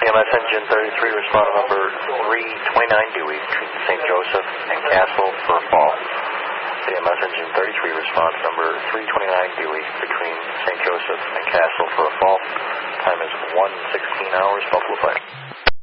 CMS Engine 33, respond number 329 Dewey, between St. Joseph and Castle for a fall. CMS Engine 33, response number 329 Dewey, between St. Joseph and Castle for a fall. Time is 1:16 hours, Buffalo Flight.